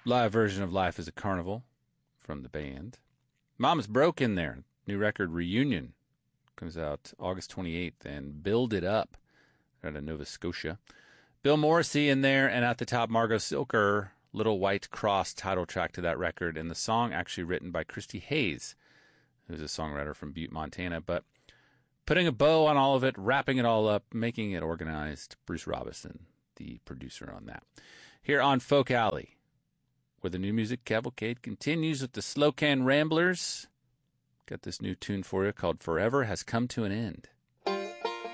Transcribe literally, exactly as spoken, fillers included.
Live version of Life is a Carnival from the band. Mama's Broke in there. New record, Reunion. Comes out August twenty-eighth. And Build It Up out of Nova Scotia. Bill Morrissey in there. And at the top, Margot Silker, Little White Cross, title track to that record. And the song actually written by Christy Hayes, who's a songwriter from Butte, Montana. But putting a bow on all of it, wrapping it all up, making it organized, Bruce Robison, the producer on that. Here on Folk Alley, where the new music cavalcade continues with the Slow Can Ramblers. Got this new tune for you called Forever Has Come to an End.